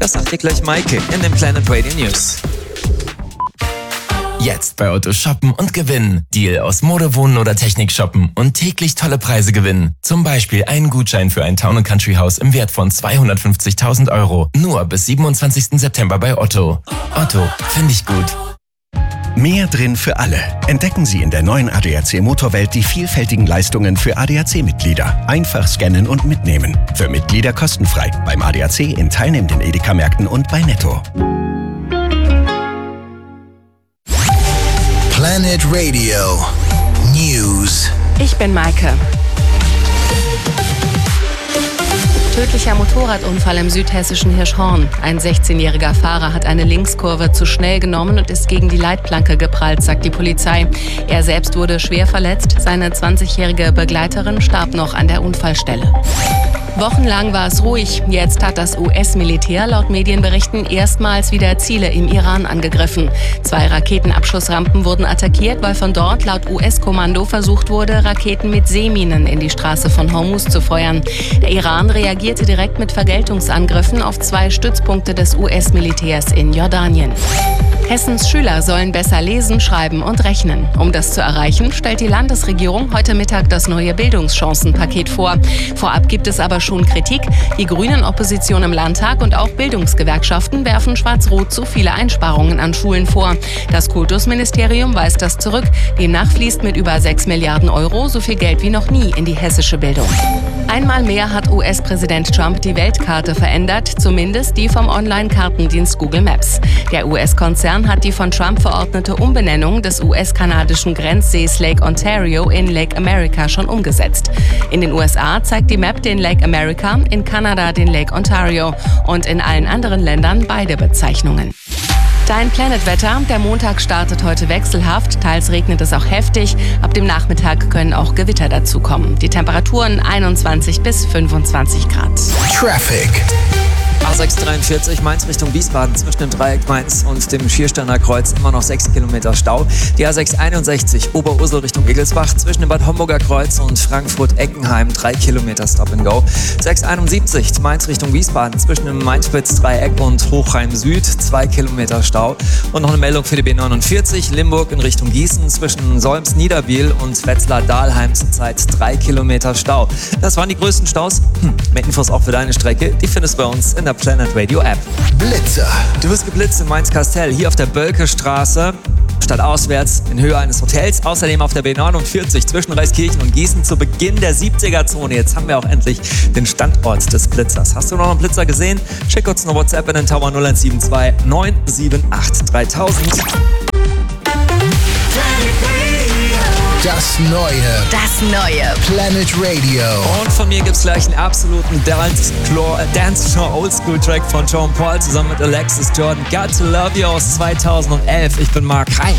Das sagt dir gleich Maike in den Planet Radio News. Jetzt bei Otto shoppen und gewinnen. Deal aus Mode, Wohnen oder Technik shoppen und täglich tolle Preise gewinnen. Zum Beispiel einen Gutschein für ein Town & Country Haus im Wert von 250.000 €. Nur bis 27. September bei Otto. Otto, finde ich gut. Mehr drin für alle. Entdecken Sie in der neuen ADAC Motorwelt die vielfältigen Leistungen für ADAC-Mitglieder. Einfach scannen und mitnehmen. Für Mitglieder kostenfrei. Beim ADAC in teilnehmenden Edeka-Märkten und bei Netto. Planet Radio News. Ich bin Maike. Tödlicher Motorradunfall im südhessischen Hirschhorn. Ein 16-jähriger Fahrer hat eine Linkskurve zu schnell genommen und ist gegen die Leitplanke geprallt, sagt die Polizei. Er selbst wurde schwer verletzt. Seine 20-jährige Begleiterin starb noch an der Unfallstelle. Wochenlang war es ruhig. Jetzt hat das US-Militär laut Medienberichten erstmals wieder Ziele im Iran angegriffen. 2 Raketenabschussrampen wurden attackiert, weil von dort laut US-Kommando versucht wurde, Raketen mit Seeminen in die Straße von Hormuz zu feuern. Der Iran reagierte direkt mit Vergeltungsangriffen auf 2 Stützpunkte des US-Militärs in Jordanien. Hessens Schüler sollen besser lesen, schreiben und rechnen. Um das zu erreichen, stellt die Landesregierung heute Mittag das neue Bildungschancenpaket vor. Vorab gibt es aber schon Kritik. Die Grünen-Opposition im Landtag und auch Bildungsgewerkschaften werfen Schwarz-Rot zu viele Einsparungen an Schulen vor. Das Kultusministerium weist das zurück. Demnach fließt mit über 6 Milliarden € so viel Geld wie noch nie in die hessische Bildung. Einmal mehr hat US-Präsident Trump die Weltkarte verändert, zumindest die vom Online-Kartendienst Google Maps. Der US-Konzern hat die von Trump verordnete Umbenennung des US-kanadischen Grenzsees Lake Ontario in Lake America schon umgesetzt. In den USA zeigt die Map den Lake America, in Kanada den Lake Ontario und in allen anderen Ländern beide Bezeichnungen. Dein Planet-Wetter. Der Montag startet heute wechselhaft. Teils regnet es auch heftig. Ab dem Nachmittag können auch Gewitter dazukommen. Die Temperaturen 21 bis 25 Grad. Traffic. A643 Mainz Richtung Wiesbaden zwischen dem Dreieck Mainz und dem Schiersteiner Kreuz immer noch 6 Kilometer Stau. Die A661 Oberursel Richtung Egelsbach zwischen dem Bad Homburger Kreuz und Frankfurt-Eckenheim 3 Kilometer Stop and Go. 671 Mainz Richtung Wiesbaden zwischen dem Mainz-Spitz-Dreieck und Hochheim Süd 2 Kilometer Stau. Und noch eine Meldung für die B49 Limburg in Richtung Gießen zwischen Solms-Niederbiel und Wetzlar-Dahlheim zurzeit 3 Kilometer Stau. Das waren die größten Staus. Mehr Infos auch für deine Strecke, die findest du bei uns in der Planet Radio App. Blitzer. Du wirst geblitzt in Mainz-Kastell, hier auf der Bölkestraße, stadtauswärts in Höhe eines Hotels. Außerdem auf der B49 zwischen Reiskirchen und Gießen zu Beginn der 70er-Zone. Jetzt haben wir auch endlich den Standort des Blitzers. Hast du noch einen Blitzer gesehen? Schick uns eine WhatsApp in den Tower 0172 978 3000. Das neue Planet Radio. Und von mir gibt's gleich einen absoluten Dance-Floor Oldschool-Track von John Paul zusammen mit Alexis Jordan. Got to Love You aus 2011. Ich bin Mark. Hi.